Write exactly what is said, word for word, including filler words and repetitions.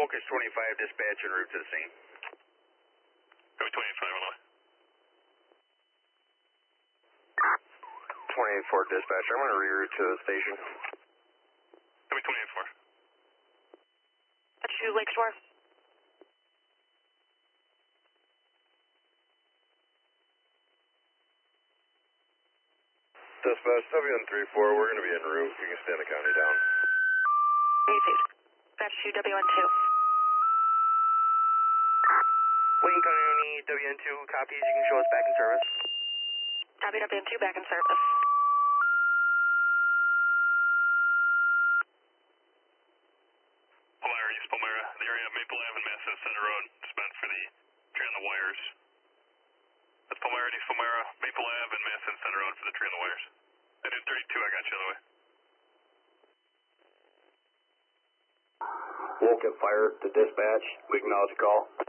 Wolcott twenty-five, dispatch en route to the scene. Copy twenty-five on the way. twenty-eight four dispatch, I'm going to reroute to the station. Copy twenty-eight four. That's you, Lakeshore. Dispatch, W N three four, we're going to be en route. You can stand the county down. Received. That's you, W N two. Wayne County, W N two copies. You can show us back in service. Copy, W N two back in service. Palmyra, East Palmyra, the area of Maple Ave and Madison Center Road, spent for the tree on the wires. That's Palmyra, East Palmyra, Maple Ave and Madison Center Road for the tree on the wires. And in thirty-two, I got you the other way. Wolcott fire to dispatch, we acknowledge the call.